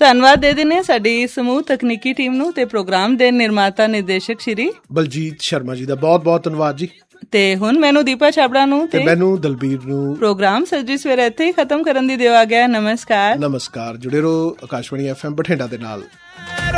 ਧੰਨਵਾਦ ਦੇ ਦਿੰਦੇ ਹਾਂ ਸਾਡੀ ਸਮੂਹ ਤਕਨੀਕੀ ਟੀਮ ਨੂੰ ਤੇ ਪ੍ਰੋਗਰਾਮ ਦੇ ਨਿਰਮਾਤਾ ਨਿਰਦੇਸ਼ਕ ਸ਼੍ਰੀ ਬਲਜੀਤ ਸ਼ਰਮਾ ਜੀ ਦਾ ਬਹੁਤ ਬਹੁਤ ਧੰਨਵਾਦ ਜੀ। ਤੇ ਹੁਣ ਮੈਨੂੰ ਦੀਪਾ ਛਾਬੜਾ ਨੂੰ ਤੇ ਮੈਨੂੰ ਦਲਬੀਰ ਨੂੰ ਪ੍ਰੋਗਰਾਮ ਸੱਜੀ ਸਵੇਰੇ ਇੱਥੇ ਹੀ ਖਤਮ ਕਰਨ ਦੀ ਦਿਓ ਆ ਗਿਆ। ਨਮਸਕਾਰ। ਜੁੜੇ ਰਹੋ ਆਕਾਸ਼ਵਾਣੀ FM ਬਠਿੰਡਾ ਦੇ ਨਾਲ।